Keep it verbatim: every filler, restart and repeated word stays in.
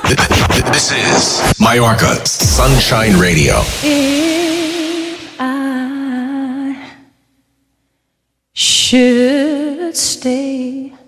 This is Mallorca Sunshine Radio. If I should stay